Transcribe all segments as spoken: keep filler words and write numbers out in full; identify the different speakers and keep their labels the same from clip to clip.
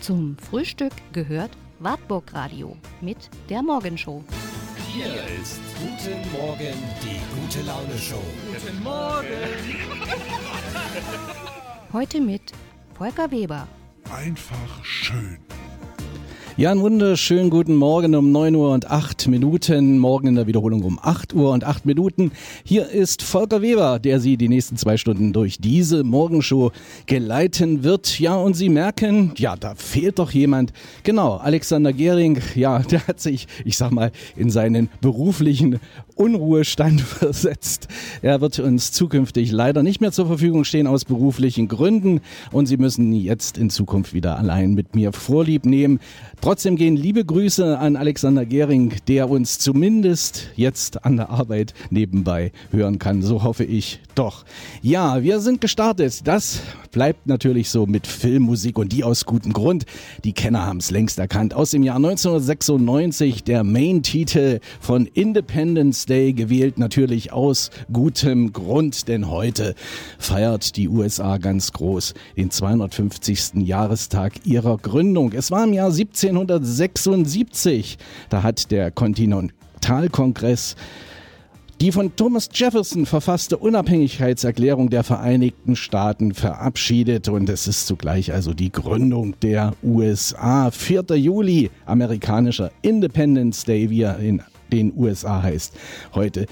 Speaker 1: Zum Frühstück gehört Wartburg Radio mit der Morgenshow.
Speaker 2: Hier ist Guten Morgen, die gute Laune Show.
Speaker 3: Guten Morgen.
Speaker 1: Heute mit Volker Weber.
Speaker 4: Einfach schön.
Speaker 5: Ja, einen wunderschönen guten Morgen um neun Uhr und acht Minuten. Morgen in der Wiederholung um acht Uhr und acht Minuten. Hier ist Volker Weber, der Sie die nächsten zwei Stunden durch diese Morgenshow geleiten wird. Ja, und Sie merken, ja, da fehlt doch jemand. Genau, Alexander Gehring, ja, der hat sich, ich sag mal, in seinen beruflichen Unruhestand versetzt. Er wird uns zukünftig leider nicht mehr zur Verfügung stehen aus beruflichen Gründen und Sie müssen jetzt in Zukunft wieder allein mit mir Vorlieb nehmen. Trotzdem gehen liebe Grüße an Alexander Gehring, der uns zumindest jetzt an der Arbeit nebenbei hören kann. So hoffe ich doch. Ja, wir sind gestartet. Das bleibt natürlich so mit Filmmusik und die aus gutem Grund. Die Kenner haben es längst erkannt. Aus dem Jahr neunzehnhundertsechsundneunzig der Main-Titel von Independence Day, gewählt natürlich aus gutem Grund, denn heute feiert die U S A ganz groß den zweihundertfünfzigsten Jahrestag ihrer Gründung. Es war im Jahr siebzehnhundertsechsundsiebzig, da hat der Kontinentalkongress die von Thomas Jefferson verfasste Unabhängigkeitserklärung der Vereinigten Staaten verabschiedet und es ist zugleich also die Gründung der U S A. vierter Juli, amerikanischer Independence Day, wie er in den U S A heißt, heute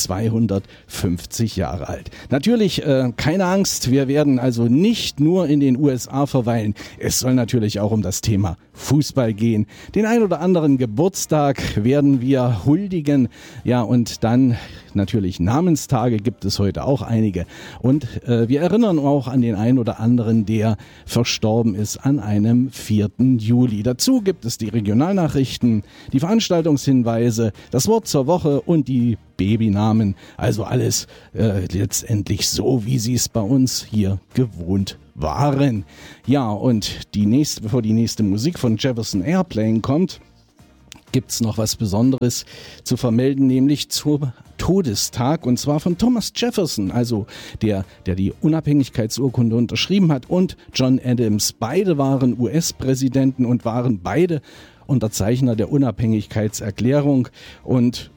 Speaker 5: zweihundertfünfzig Jahre alt. Natürlich, äh, keine Angst, wir werden also nicht nur in den U S A verweilen. Es soll natürlich auch um das Thema Fußball gehen. Den ein oder anderen Geburtstag werden wir huldigen. Ja, und dann natürlich Namenstage gibt es heute auch einige. Und äh, wir erinnern auch an den einen oder anderen, der verstorben ist an einem vierten Juli. Dazu gibt es die Regionalnachrichten, die Veranstaltungshinweise, das Wort zur Woche und die Babynamen. Also alles äh, letztendlich so, wie Sie es bei uns hier gewohnt waren. Ja, und die nächste, bevor die nächste Musik von Jefferson Airplane kommt, gibt's noch was Besonderes zu vermelden, nämlich zum Todestag, und zwar von Thomas Jefferson, also der, der die Unabhängigkeitsurkunde unterschrieben hat, und John Adams. Beide waren U S-Präsidenten und waren beide Unterzeichner der Unabhängigkeitserklärung. Und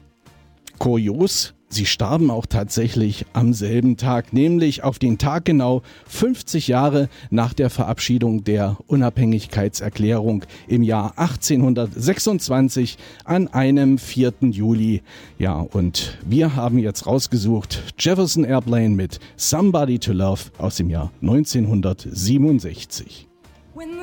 Speaker 5: kurios, sie starben auch tatsächlich am selben Tag, nämlich auf den Tag genau fünfzig Jahre nach der Verabschiedung der Unabhängigkeitserklärung im Jahr achtzehnhundertsechsundzwanzig an einem vierten Juli. Ja, und wir haben jetzt rausgesucht Jefferson Airplane mit Somebody to Love aus dem Jahr neunzehnhundertsiebenundsechzig.